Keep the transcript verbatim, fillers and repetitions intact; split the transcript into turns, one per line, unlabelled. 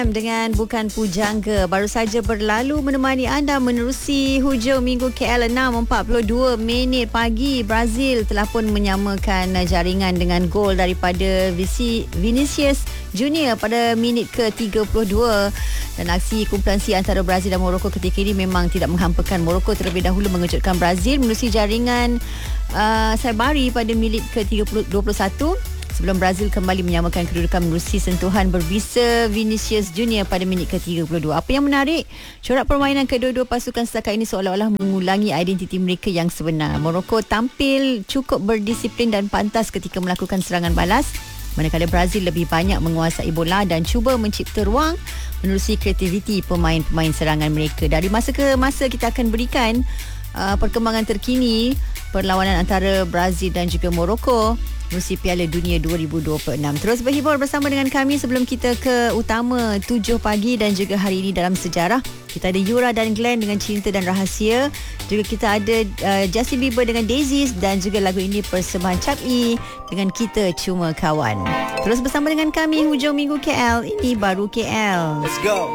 Dengan bukan pujangga baru saja berlalu menemani anda menerusi hujung minggu K L. Enam empat puluh dua minit pagi, Brazil telah pun menyamakan jaringan dengan gol daripada Vinicius Junior pada minit ke tiga puluh dua. Dan aksi kumpulan C antara Brazil dan Morocco ketika ini memang tidak menghampakan. Morocco terlebih dahulu mengejutkan Brazil menerusi jaringan uh, Saibari pada minit ke tiga puluh, dua puluh satu. Sebelum Brazil kembali menyamakan kedudukan menerusi sentuhan berbisa Vinicius Junior pada minit ke tiga puluh dua. Apa yang menarik, corak permainan kedua-dua pasukan setakat ini seolah-olah mengulangi identiti mereka yang sebenar. Morocco tampil cukup berdisiplin dan pantas ketika melakukan serangan balas, manakala Brazil lebih banyak menguasai bola dan cuba mencipta ruang menerusi kreativiti pemain-pemain serangan mereka. Dari masa ke masa kita akan berikan uh, perkembangan terkini perlawanan antara Brazil dan juga Morocco menerusi Piala Dunia dua ribu dua puluh enam. Terus berhibur bersama dengan kami sebelum kita ke utama tujuh pagi dan juga hari ini dalam sejarah. Kita ada Yura dan Glenn dengan Cinta dan Rahsia. Juga kita ada uh, Justin Bieber dengan Daisies dan juga lagu ini persembahan Cap E dengan Kita Cuma Kawan. Terus bersama dengan kami hujung minggu K L. Ini baru K L.
Let's go.